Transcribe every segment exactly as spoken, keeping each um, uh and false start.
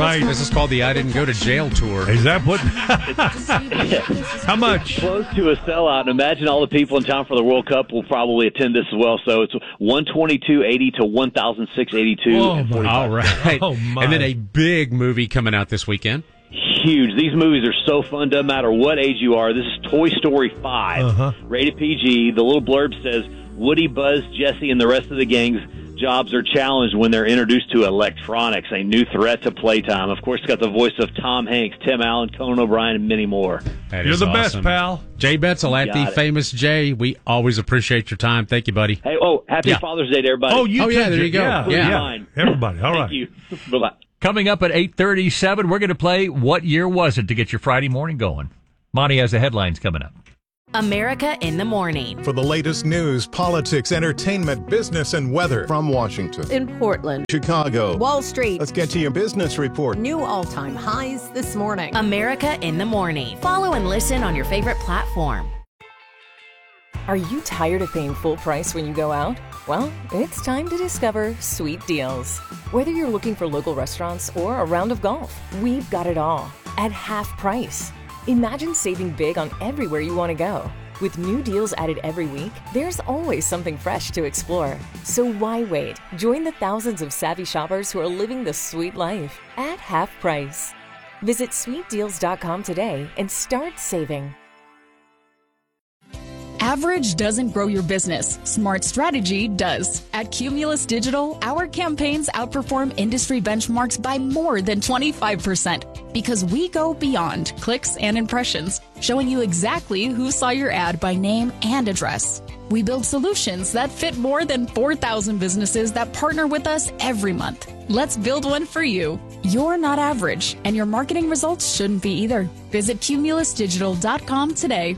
right. This is called the I Didn't Go to Jail tour. Is that what? How much? It's close to a sellout. Imagine all the people in town for the World Cup will probably attend this as well. So it's one twenty-two eighty to one thousand six eighty-two. Oh, my. All right. Oh, my. And then a big movie coming out this weekend. Huge. These movies are so fun, doesn't matter what age you are. This is Toy Story five, Uh-huh. rated P G. The little blurb says, Woody, Buzz, Jesse, and the rest of the gang's jobs are challenged when they're introduced to electronics, a new threat to playtime. Of course, it's got the voice of Tom Hanks, Tim Allen, Conan O'Brien, and many more. That You're is the awesome. best, pal. Jay Betzel at the Got it. famous Jay. We always appreciate your time. Thank you, buddy. Hey, oh, happy Yeah. Father's Day to everybody. Oh, you Oh, too, yeah, there you Jay. go. Yeah, Yeah. Fine. Everybody, all right. Thank you. Bye-bye. Coming up at eight thirty-seven, we're going to play What Year Was It to get your Friday morning going. Monty has the headlines coming up. America in the Morning. For the latest news, politics, entertainment, business, and weather. From Washington, In Portland, Chicago. Wall Street, Let's get to your business report. new all-time highs this morning. America in the Morning. Follow and listen on your favorite platform. Are you tired of paying full price when you go out? Well, it's time to discover Sweet Deals. Whether you're looking for local restaurants or a round of golf, we've got it all at half price. Imagine saving big on everywhere you want to go. With new deals added every week, there's always something fresh to explore. So why wait? Join the thousands of savvy shoppers who are living the sweet life at half price. Visit sweet deals dot com today and start saving. Average doesn't grow your business. Smart strategy does. At Cumulus Digital, our campaigns outperform industry benchmarks by more than twenty-five percent because we go beyond clicks and impressions, showing you exactly who saw your ad by name and address. We build solutions that fit more than four thousand businesses that partner with us every month. Let's build one for you. You're not average, and your marketing results shouldn't be either. Visit cumulus digital dot com today.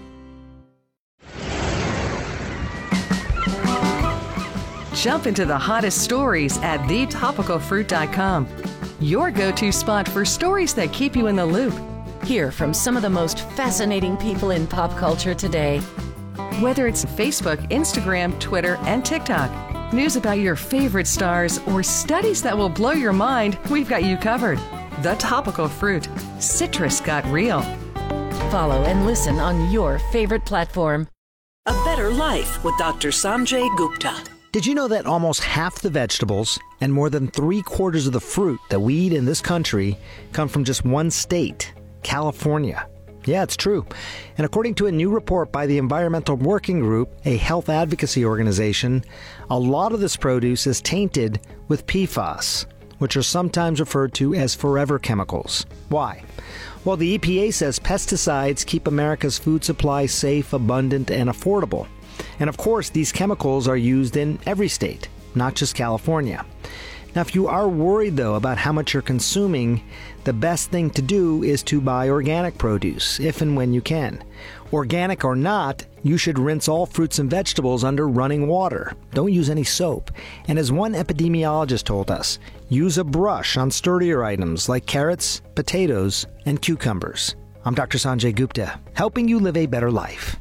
Jump into the hottest stories at the topical fruit dot com. Your go-to spot for stories that keep you in the loop. Hear from some of the most fascinating people in pop culture today. Whether it's Facebook, Instagram, Twitter, and TikTok, news about your favorite stars, or studies that will blow your mind, we've got you covered. The Topical Fruit. Citrus got real. Follow and listen on your favorite platform. A Better Life with Doctor Sanjay Gupta. Did you know that almost half the vegetables and more than three quarters of the fruit that we eat in this country come from just one state, California? Yeah, it's true. And according to a new report by the Environmental Working Group, a health advocacy organization, a lot of this produce is tainted with P FAS, which are sometimes referred to as forever chemicals. Why? Well, the E P A says pesticides keep America's food supply safe, abundant, and affordable. And of course, these chemicals are used in every state, not just California. Now, if you are worried, though, about how much you're consuming, the best thing to do is to buy organic produce, if and when you can. Organic or not, you should rinse all fruits and vegetables under running water. Don't use any soap. And as one epidemiologist told us, use a brush on sturdier items like carrots, potatoes, and cucumbers. I'm Doctor Sanjay Gupta, helping you live a better life.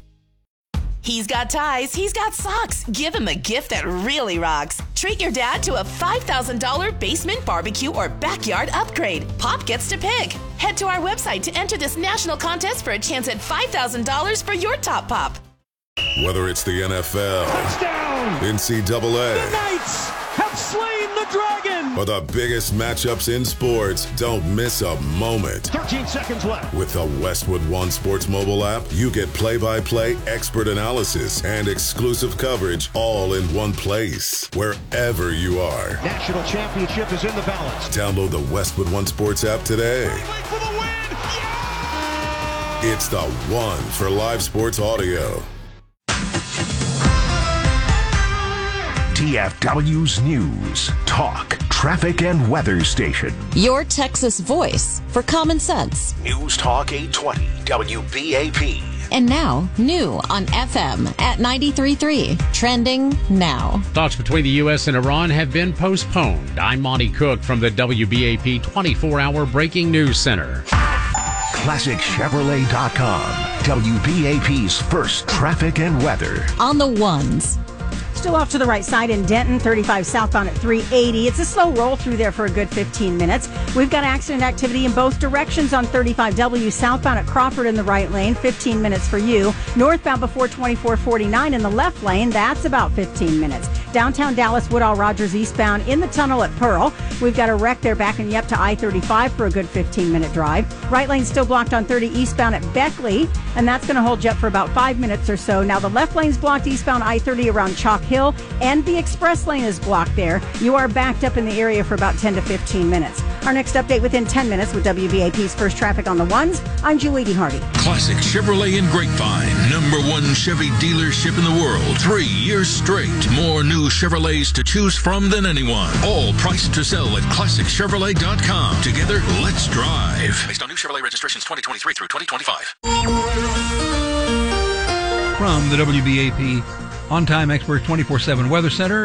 He's got ties, he's got socks. Give him a gift that really rocks. Treat your dad to a five thousand dollars basement barbecue or backyard upgrade. Pop gets to pick. Head to our website to enter this national contest for a chance at five thousand dollars for your top pop. Whether it's the N F L, touchdown, N C double A, the Knights have slain the dragon, or the biggest matchups in sports, don't miss a moment. thirteen seconds left. With the Westwood One Sports mobile app, you get play-by-play, expert analysis, and exclusive coverage all in one place, wherever you are. National championship is in the balance. Download the Westwood One Sports app today. For the win. Yeah! It's the one for live sports audio. T F W's News, Talk, Traffic, and Weather Station. Your Texas voice for common sense. News Talk eight twenty W B A P. And now, new on F M at ninety-three point three. Trending now. Talks between the U S and Iran have been postponed. I'm Monty Cook from the W B A P twenty-four hour Breaking News Center. Classic Chevrolet dot com. W B A P's first traffic and weather. On the ones. still off to the right side in Denton, thirty-five southbound at three eighty. It's a slow roll through there for a good fifteen minutes. We've got accident activity in both directions on thirty-five W southbound at Crawford in the right lane, fifteen minutes for you. Northbound before twenty-four forty-nine in the left lane, that's about fifteen minutes. Downtown Dallas, Woodall Rogers eastbound in the tunnel at Pearl. We've got a wreck there backing you up to I thirty-five for a good fifteen-minute drive. Right lane still blocked on thirty eastbound at Beckley, and that's going to hold you up for about five minutes or so. Now the left lane's blocked eastbound I thirty around Chalk Hill, and the express lane is blocked there. You are backed up in the area for about ten to fifteen minutes. Our next update within ten minutes with W B A P's First Traffic on the Ones. I'm Julie D. Hardy. Classic Chevrolet in Grapevine, number one Chevy dealership in the world. Three years straight. More new Chevrolets to choose from than anyone. All priced to sell at classic chevrolet dot com. Together, let's drive. Based on new Chevrolet registrations twenty twenty-three through twenty twenty-five. From the W B A P On-Time Expert twenty-four seven Weather Center,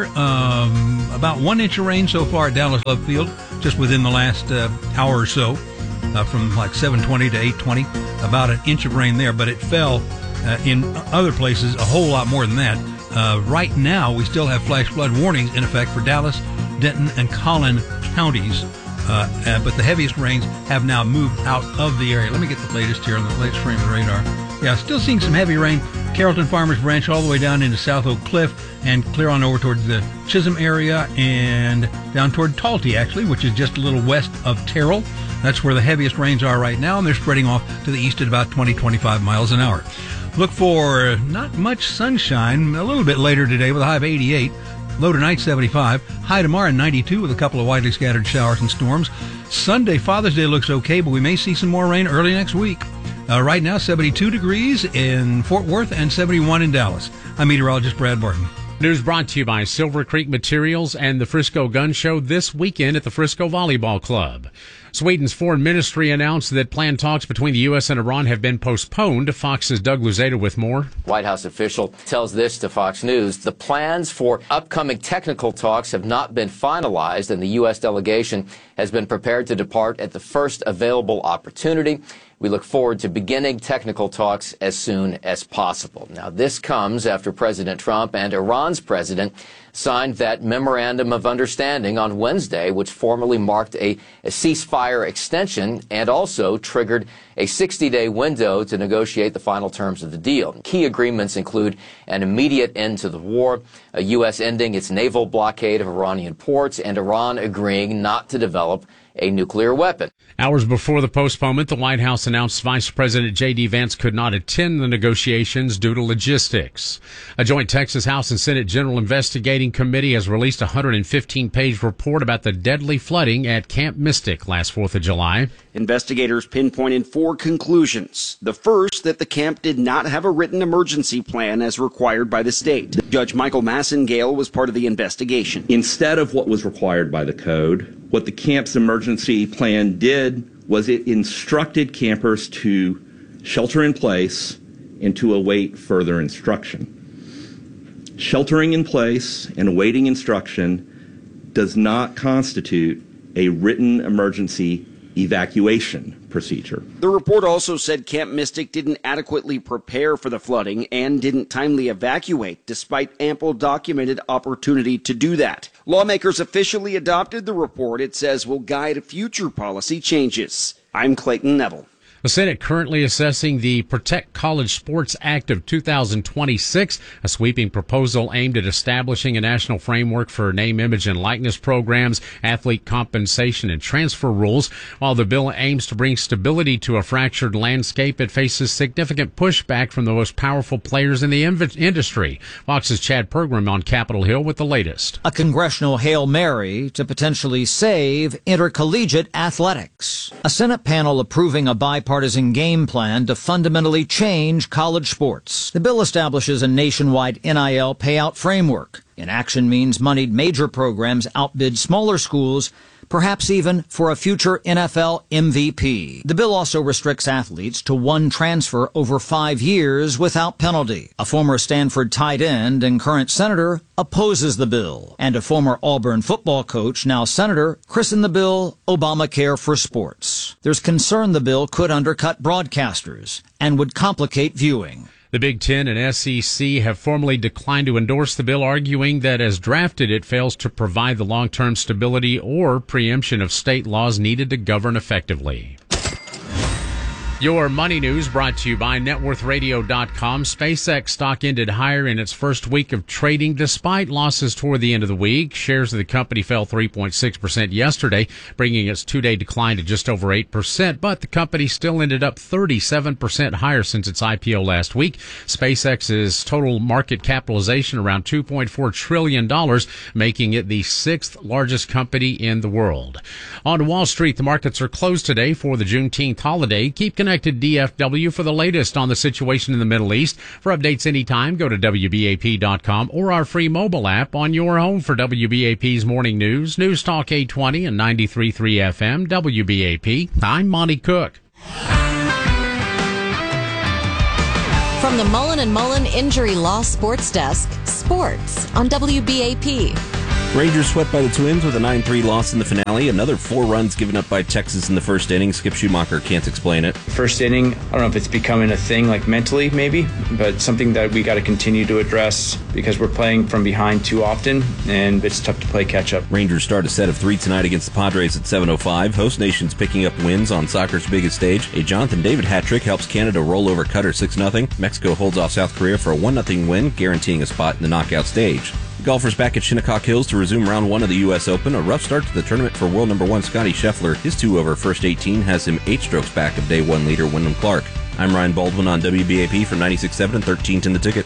um, about one inch of rain so far at Dallas Love Field, just within the last uh, hour or so, uh, from like seven twenty to eight twenty, about an inch of rain there, but it fell uh, in other places a whole lot more than that. Uh, right now, we still have flash flood warnings in effect for Dallas, Denton, and Collin counties, uh, uh, but the heaviest rains have now moved out of the area. Let me get the latest here on the latest frame of the radar. Yeah, still seeing some heavy rain. Carrollton Farmers Branch all the way down into South Oak Cliff and clear on over towards the Chisholm area and down toward Talty, actually, which is just a little west of Terrell. That's where the heaviest rains are right now, and they're spreading off to the east at about twenty, twenty-five miles an hour. Look for not much sunshine a little bit later today with a high of eighty-eight. Low tonight, seventy-five. High tomorrow, ninety-two, with a couple of widely scattered showers and storms. Sunday, Father's Day looks okay, but we may see some more rain early next week. Uh, right now, seventy-two degrees in Fort Worth and seventy-one in Dallas. I'm meteorologist Brad Barton. News brought to you by Silver Creek Materials and the Frisco Gun Show this weekend at the Frisco Volleyball Club. Sweden's foreign ministry announced that planned talks between the U S and Iran have been postponed. Fox's Doug Luzada with more. White House official tells this to Fox News. The plans for upcoming technical talks have not been finalized, and the U S delegation has been prepared to depart at the first available opportunity. We look forward to beginning technical talks as soon as possible. Now, this comes after President Trump and Iran's president signed that memorandum of understanding on Wednesday, which formally marked a, a ceasefire extension and also triggered a sixty-day window to negotiate the final terms of the deal. Key agreements include an immediate end to the war, a U S ending its naval blockade of Iranian ports, and Iran agreeing not to develop a nuclear weapon. Hours before the postponement, the White House announced Vice President J D. Vance could not attend the negotiations due to logistics. A joint Texas House and Senate General Investigating Committee has released a one hundred fifteen page report about the deadly flooding at Camp Mystic last fourth of July. Investigators pinpointed four conclusions. The first, that the camp did not have a written emergency plan as required by the state. Judge Michael Massengale was part of the investigation. Instead of what was required by the code, what the camp's emergency plan did was it instructed campers to shelter in place and to await further instruction. Sheltering in place and awaiting instruction does not constitute a written emergency evacuation procedure. The report also said Camp Mystic didn't adequately prepare for the flooding and didn't timely evacuate, despite ample documented opportunity to do that. Lawmakers officially adopted the report. It says will guide future policy changes. I'm Clayton Neville. The Senate currently assessing the Protect College Sports Act of two thousand twenty-six, a sweeping proposal aimed at establishing a national framework for name, image, and likeness programs, athlete compensation, and transfer rules. While the bill aims to bring stability to a fractured landscape, it faces significant pushback from the most powerful players in the inv- industry. Fox's Chad Pergram on Capitol Hill with the latest. A congressional Hail Mary to potentially save intercollegiate athletics. A Senate panel approving a bipartisan bipartisan game plan to fundamentally change college sports. The bill establishes a nationwide N I L payout framework. Inaction means moneyed major programs outbid smaller schools, perhaps even for a future N F L M V P. The bill also restricts athletes to one transfer over five years without penalty. A former Stanford tight end and current senator opposes the bill, and a former Auburn football coach, now senator, christened the bill Obamacare for Sports. There's concern the bill could undercut broadcasters and would complicate viewing. The Big Ten and S E C have formally declined to endorse the bill, arguing that as drafted, it fails to provide the long-term stability or preemption of state laws needed to govern effectively. Your money news brought to you by net worth radio dot com. SpaceX stock ended higher in its first week of trading despite losses toward the end of the week. Shares of the company fell three point six percent yesterday, bringing its two-day decline to just over eight percent, but the company still ended up thirty-seven percent higher since its I P O last week. SpaceX's total market capitalization around two point four trillion dollars, making it the sixth largest company in the world. On Wall Street, the markets are closed today for the Juneteenth holiday. Keep connected D F W for the latest on the situation in the Middle East. For updates anytime, go to W B A P dot com or our free mobile app on your home for W B A P's Morning News. News Talk eight twenty and ninety-three point three F M, W B A P. I'm Monty Cook. From the Mullen and Mullen Injury Law Sports Desk, sports on W B A P. Rangers swept by the Twins with a nine three loss in the finale. Another four runs given up by Texas in the first inning. Skip Schumacher can't explain it. First inning, I don't know if it's becoming a thing, like mentally maybe, but something that we got to continue to address because we're playing from behind too often, and it's tough to play catch-up. Rangers start a set of three tonight against the Padres at seven oh five. Host nation's picking up wins on soccer's biggest stage. A Jonathan David hat trick helps Canada roll over Qatar six nothing. Mexico holds off South Korea for a one nothing win, guaranteeing a spot in the knockout stage. Golfers back at Shinnecock Hills to resume round one of the U S Open. A rough start to the tournament for world number one Scotty Scheffler. His two-over first eighteen has him eight strokes back of day one leader Wyndham Clark. I'm Ryan Baldwin on W B A P from ninety-six point seven and thirteenth in the Ticket.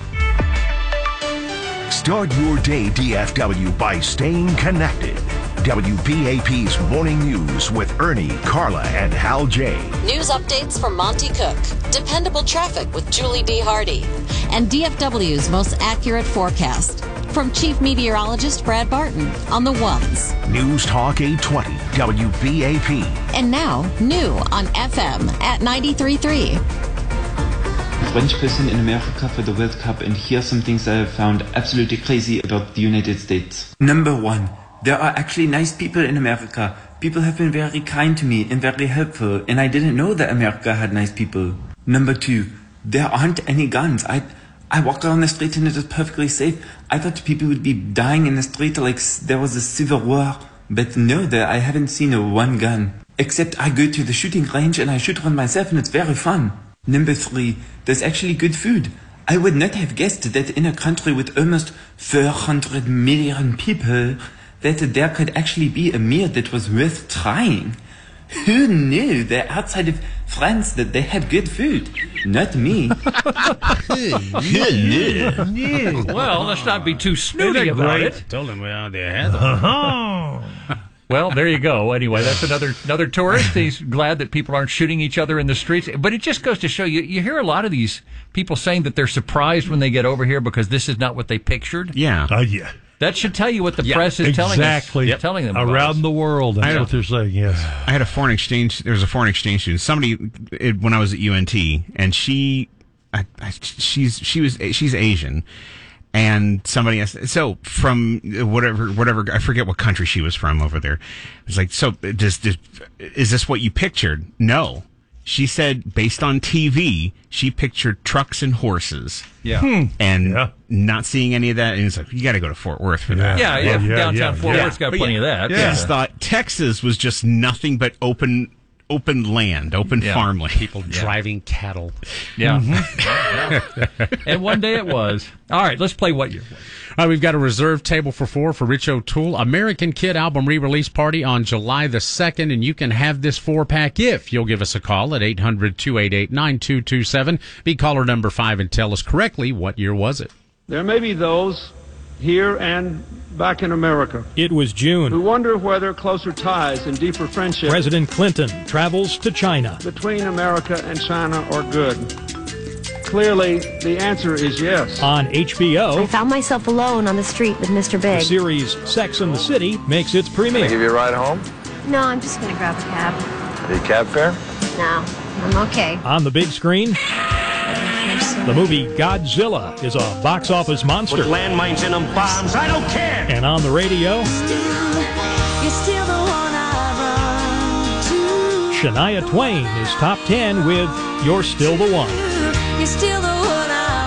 Start your day D F W by staying connected. W B A P's Morning News with Ernie, Carla, and Hal J. News updates from Monty Cook. Dependable traffic with Julie B. Hardy. And D F W's most accurate forecast. From Chief Meteorologist Brad Barton on the ones. News Talk eight twenty, W B A P. And now, new on F M at ninety-three point three. French person in America for the World Cup, and here are some things that I found absolutely crazy about the United States. Number one, there are actually nice people in America. People have been very kind to me and very helpful, and I didn't know that America had nice people. Number two, there aren't any guns. I I walk around the street and it is perfectly safe. I thought people would be dying in the street like there was a civil war, but no, there I haven't seen a one gun. Except I go to the shooting range and I shoot one myself, and it's very fun. Number three, there's actually good food. I would not have guessed that in a country with almost four hundred million people, that there could actually be a meal that was worth trying. Who knew that outside of France that they had good food? Not me. Well, let's not be too snooty about it. Told him well, they had them. Well, there you go. Anyway, that's another another tourist. He's glad that people aren't shooting each other in the streets. But it just goes to show you, you hear a lot of these people saying that they're surprised when they get over here because this is not what they pictured. Yeah. Uh, yeah. That should tell you what the yeah, press is exactly. telling us. Exactly. Telling them around about. the world. That's what they're saying, yes. I had a foreign exchange, there was a foreign exchange student. Somebody, it, when I was at U N T, and she, I, I, she's, she was, she's Asian. And somebody asked, so from whatever, whatever, I forget what country she was from over there. It's like, so does, does, is this what you pictured? No. She said, based on T V, she pictured trucks and horses. Yeah. Hmm. And yeah. not seeing any of that. And it's like, you got to go to Fort Worth for that. Yeah, yeah. yeah downtown yeah, Fort yeah. Worth's got but plenty yeah, of that. Yeah. I just thought Texas was just nothing but open open land, open yeah. farmland. People yeah. driving cattle. Yeah. Mm-hmm. yeah. And one day it was. All right, let's play What Year Was. All right, we've got a reserved table for four for Rich O'Toole. American Kid album re-release party on July the second, and you can have this four-pack if you'll give us a call at eight hundred, two eight eight, nine two two seven. Be caller number five and tell us correctly what year was it. There may be those here and back in America It was June. who wonder whether closer ties and deeper friendship President Clinton travels to China. between America and China are good. Clearly, the answer is yes. On H B O, I found myself alone on the street with Mister the Big. series Sex and the City makes its premiere. Give you a ride home? No, I'm just going to grab a cab. Any cab fare? No, I'm okay. On the big screen, the movie Godzilla is a box office monster. With landmines in them, bombs, I don't care. And on the radio, You're still the one I run to. Shania Twain is top ten with You're Still the One. You're still the one I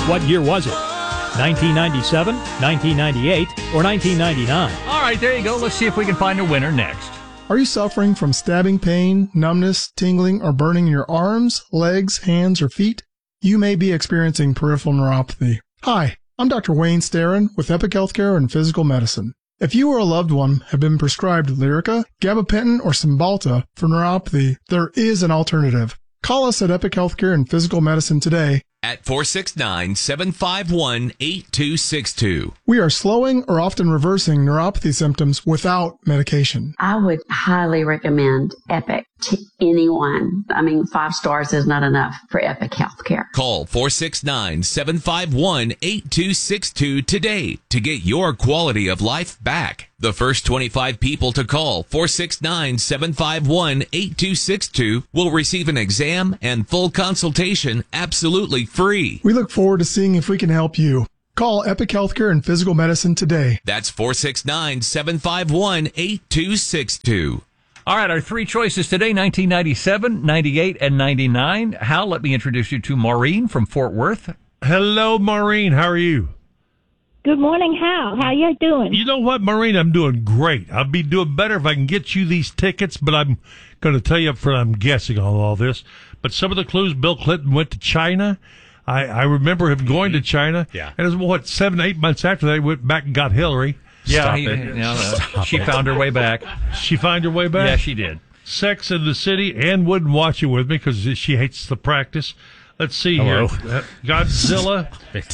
What year was it? nineteen ninety-seven, nineteen ninety-eight, or nineteen ninety-nine? All right, there you go. Let's see if we can find a winner next. Are you suffering from stabbing pain, numbness, tingling, or burning in your arms, legs, hands, or feet? You may be experiencing peripheral neuropathy. Hi, I'm Doctor Wayne Starrin with Epic Healthcare and Physical Medicine. If you or a loved one have been prescribed Lyrica, gabapentin, or Cymbalta for neuropathy, there is an alternative. Call us at Epic Healthcare and Physical Medicine today at four six nine, seven five one, eight two six two. We are slowing or often reversing neuropathy symptoms without medication. I would highly recommend Epic to anyone. I mean, five stars is not enough for Epic Healthcare. Call four six nine, seven five one, eight two six two today to get your quality of life back. The first twenty-five people to call four six nine, seven five one, eight two six two will receive an exam and full consultation absolutely free. We look forward to seeing if we can help you. Call Epic Healthcare and Physical Medicine today. That's four six nine, seven five one, eight two six two. All right, our three choices today, nineteen ninety-seven, ninety-eight, and ninety-nine. Hal, let me introduce you to Maureen from Fort Worth. Hello, Maureen. How are you? Good morning, Hal. How you doing? You know what, Maureen? I'm doing great. I'll be doing better if I can get you these tickets, but I'm going to tell you up front, I'm guessing on all this. But some of the clues, Bill Clinton went to China. I, I remember him going to China. Yeah. And it was, what, seven, eight months after that, he went back and got Hillary. Yeah, Stop he, it. You know, Stop she it. found her way back. She found her way back? Yeah, she did. Sex in the City. Ann wouldn't watch it with me because she hates the practice. Let's see Hello. here. Uh, Godzilla.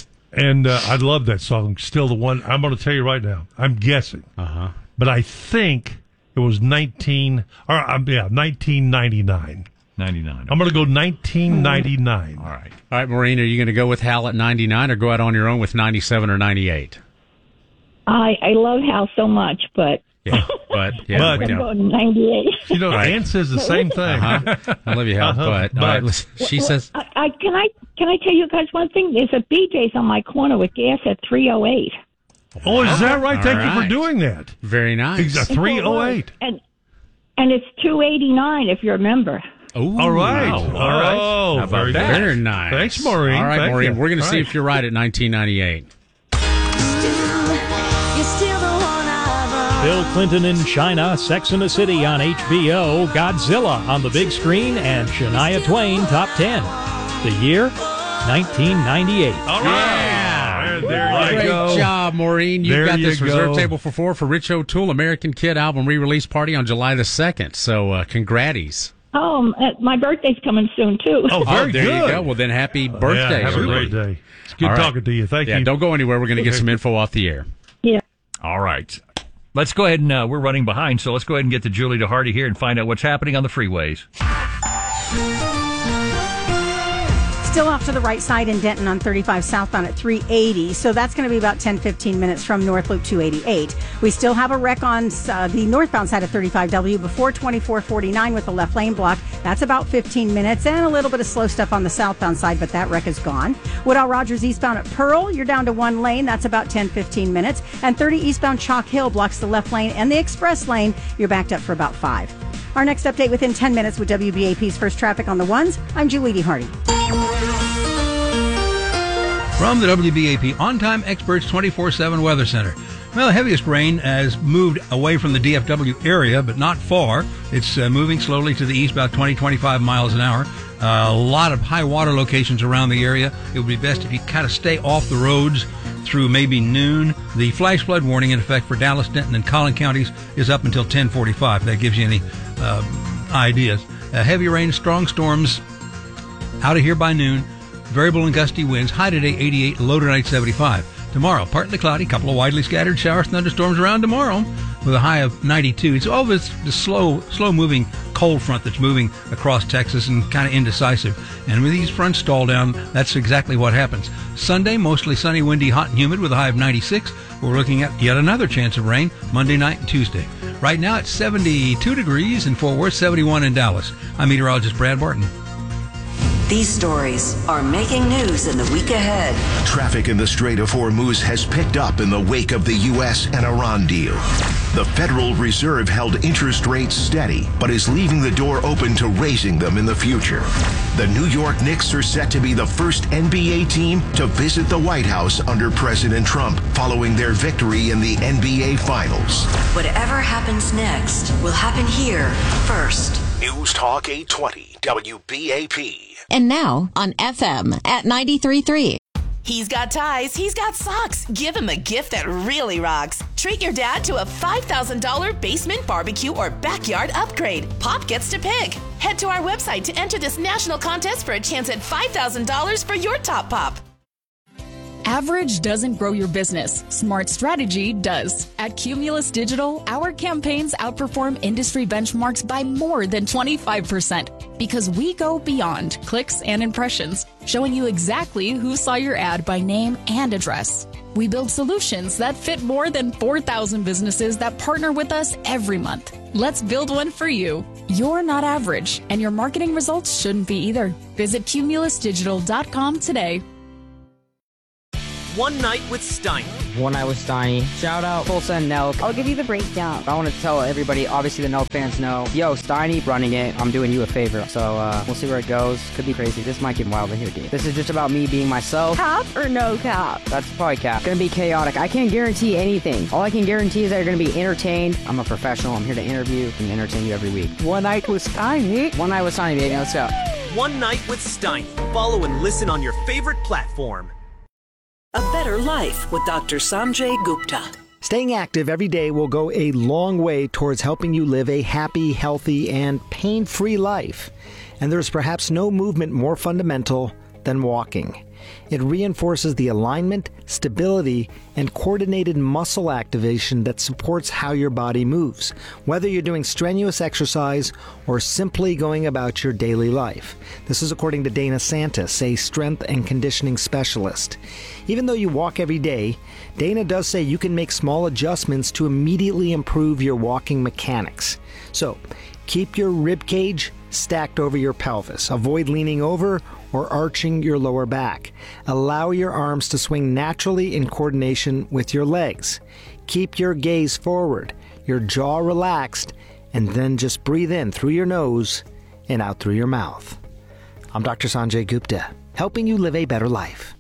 And uh, I love that song. Still the one. I'm going to tell you right now. I'm guessing. Uh-huh. But I think it was nineteen, or um, yeah, nineteen ninety-nine. ninety-nine. I'm going to go nineteen ninety-nine. All right. All right, Maureen, are you going to go with Hal at ninety-nine or go out on your own with ninety-seven or ninety-eight? I I love Hal so much, but Yeah, but yeah, But- we I'm don't. going ninety-eight. You know, Right. Ann says the same thing. Uh-huh. I love you, Hal, Uh-huh. but, all right, But- listen, she Well, says, I, I can I can I tell you guys one thing? There's a B J's on my corner with gas at three oh eight. Oh, is that right? All Thank you right. for doing that. very nice. It's a three oh eight. And and it's two eighty-nine if you're a member. Ooh, All right. wow. All right. How about very that? good. Very nice. Thanks, Maureen. All right, Thank Maureen, you. we're going to All see right. if you're right at nineteen ninety-eight. You're still the one I run. Bill Bill Clinton in China, Sex and the City on H B O, Godzilla on the big screen, and Shania Twain Top ten. The year, nineteen ninety-eight. All right. There, there you Great go. job, Maureen. You've There got you this reserve go. table for four for Rich O'Toole American Kid album re-release party on July the second. So, uh, congraties. Oh, uh, my birthday's coming soon, too. Oh, very there good. you go. Well, then happy birthday. Yeah, have a everybody. great day. It's good All right. talking to you. Thank yeah, you. don't go anywhere. We're going to get some info off the air. Yeah. All right. Let's go ahead and, uh, we're running behind, so let's go ahead and get to Julie DeHardy here and find out what's happening on the freeways. Still off to the right side in Denton on thirty-five southbound at three eighty. So that's going to be about ten, fifteen minutes from North Loop two eighty-eight. We still have a wreck on uh, the northbound side of thirty-five W before twenty-four forty-nine with the left lane block. That's about fifteen minutes and a little bit of slow stuff on the southbound side, but that wreck is gone. Woodall Rogers eastbound at Pearl, you're down to one lane. That's about ten, fifteen minutes. And thirty eastbound Chalk Hill blocks the left lane and the express lane. You're backed up for about five. Our next update within ten minutes with W B A P's First Traffic on the ones. I'm Julie DeHardy. From the W B A P On-Time Experts twenty-four seven Weather Center. Well, the heaviest rain has moved away from the D F W area, but not far. It's uh, moving slowly to the east, about twenty, twenty-five miles an hour. Uh, a lot of high water locations around the area. It would be best if you kind of stay off the roads through maybe noon. The flash flood warning in effect for Dallas, Denton, and Collin counties is up until ten forty-five. That gives you any uh, ideas. Uh, heavy rain, strong storms out of here by noon. Variable and gusty winds. High today eighty-eight, low tonight seventy-five. Tomorrow, partly cloudy, couple of widely scattered showers, thunderstorms around tomorrow with a high of ninety-two. It's all this, this slow, slow-moving cold front that's moving across Texas and kind of indecisive. And with these fronts stall down, that's exactly what happens. Sunday, mostly sunny, windy, hot, and humid with a high of ninety-six. We're looking at yet another chance of rain Monday night and Tuesday. Right now, it's seventy-two degrees in Fort Worth, seventy-one in Dallas. I'm meteorologist Brad Barton. These stories are making news in the week ahead. Traffic in the Strait of Hormuz has picked up in the wake of the U S and Iran deal. The Federal Reserve held interest rates steady, but is leaving the door open to raising them in the future. The New York Knicks are set to be the first N B A team to visit the White House under President Trump following their victory in the N B A Finals. Whatever happens next will happen here first. News Talk eight twenty W B A P. And now on F M at ninety-three point three. He's got ties, he's got socks. Give him a gift that really rocks. Treat your dad to a five thousand dollars basement, barbecue, or backyard upgrade. Pop gets to pick. Head to our website to enter this national contest for a chance at five thousand dollars for your top pop. Average doesn't grow your business. Smart strategy does. At Cumulus Digital, our campaigns outperform industry benchmarks by more than twenty-five percent because we go beyond clicks and impressions, showing you exactly who saw your ad by name and address. We build solutions that fit more than four thousand businesses that partner with us every month. Let's build one for you. You're not average, and your marketing results shouldn't be either. Visit cumulus digital dot com today. One Night with Steiny. One Night with Steiny. Shout out Full Send Nelk. I'll give you the breakdown. I want to tell everybody, obviously the Nelk fans know, yo, Steiny running it. I'm doing you a favor. So uh, we'll see where it goes. Could be crazy. This might get wild in here, dude. This is just about me being myself. Cap or no cap? That's probably cap. Gonna be chaotic. I can't guarantee anything. All I can guarantee is that you're gonna be entertained. I'm a professional. I'm here to interview and entertain you every week. One Night with Steiny. One Night with Steiny, baby. Let's go. One Night with Steiny. Follow and listen on your favorite platform. A better life with Doctor Sanjay Gupta. Staying active every day will go a long way towards helping you live a happy, healthy, and pain-free life. And there's perhaps no movement more fundamental than walking. It reinforces the alignment, stability, and coordinated muscle activation that supports how your body moves, whether you're doing strenuous exercise or simply going about your daily life. This is according to Dana Santis, a strength and conditioning specialist. Even though you walk every day, Dana does say you can make small adjustments to immediately improve your walking mechanics. So, keep your rib cage stacked over your pelvis. Avoid leaning over or arching your lower back. Allow your arms to swing naturally in coordination with your legs. Keep your gaze forward, your jaw relaxed, and then just breathe in through your nose and out through your mouth. I'm Doctor Sanjay Gupta, helping you live a better life.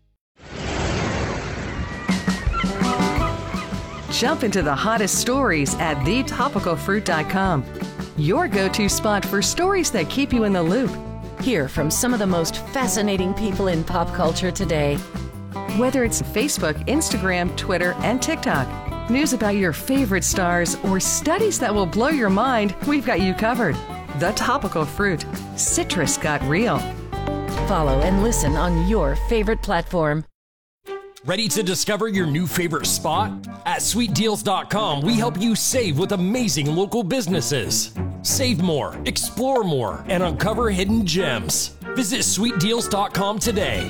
Jump into the hottest stories at the topical fruit dot com. Your go-to spot for stories that keep you in the loop. Hear from some of the most fascinating people in pop culture today. Whether it's Facebook, Instagram, Twitter, and TikTok, news about your favorite stars, or studies that will blow your mind, we've got you covered. The Topical Fruit. Citrus got real. Follow and listen on your favorite platform. Ready to discover your new favorite spot? At sweet deals dot com, we help you save with amazing local businesses. Save more, explore more, and uncover hidden gems. Visit sweet deals dot com today.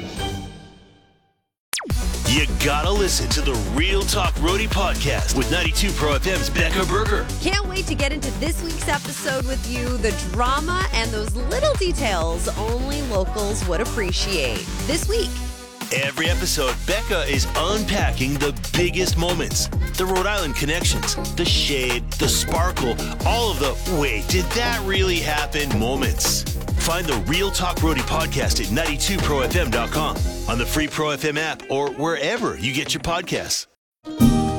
You gotta listen to the Real Talk Roadie podcast with ninety-two Pro F M's Becca Berger. Can't wait to get into this week's episode with you. The drama and those little details only locals would appreciate. This week. Every episode, Becca is unpacking the biggest moments, the Rhode Island connections, the shade, the sparkle, all of the wait, did that really happen moments. Find the Real Talk Roadie podcast at ninety-two pro f m dot com, on the free Pro F M app, or wherever you get your podcasts.